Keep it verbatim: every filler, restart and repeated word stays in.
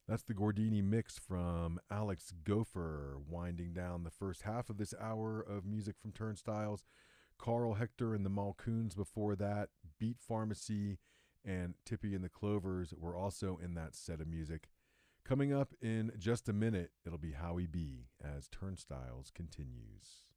That's the Gordini mix from Alex Gopher, winding down the first half of this hour of music from Turnstiles. Carl Hector and the Malcoons before that, Beat Pharmacy, and Tippy and the Clovers were also in that set of music. Coming up in just a minute, it'll be Howie B as Turnstiles continues.